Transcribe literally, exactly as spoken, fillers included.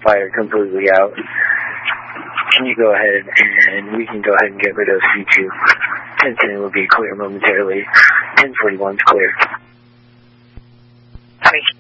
fired completely out. Can you go ahead and we can go ahead and get rid of C two. ten ten will be clear momentarily. ten forty-one's clear. Honey.